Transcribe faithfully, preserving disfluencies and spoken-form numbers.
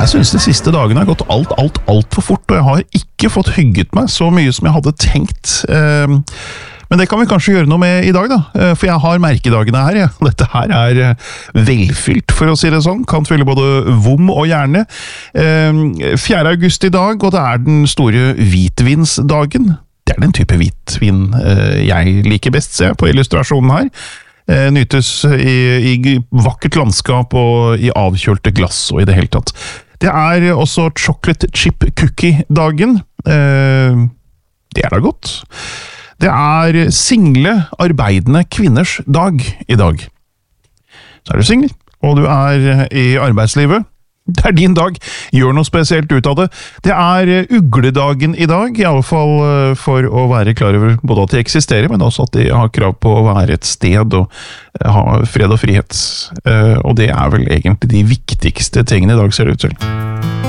Jeg synes de siste dagene har gått alt, alt, alt for fort, og jeg har ikke fått hygget meg så mye som jeg hadde tenkt. Men det kan vi kanskje gjøre noe med i dag da, for jeg har merkedagene her. Ja. Dette her er velfylt, for å si det sånn. Kan fylle både vom og hjerne. fjerde august i dag, og det er den store hvitvinsdagen. Det er den type hvitvin jeg liker best, ser jeg på illustrasjonen her. Nytes i, i vakkert landskap og i avkjølte glass og i det hele tatt. Det er også chocolate chip cookie-dagen. Eh, det er da godt. Det er single arbeidende kvinners dag i dag. Så er du single, og du er i arbeidslivet. Det er din dag. Gjør noe spesielt ut av det. Det er ugledagen i dag, i alle fall for å være klar over både at de eksisterer, men også at de har krav på å være et sted og ha fred og frihet. Og det er vel egentlig de viktigste tingene i dag, ser det ut til.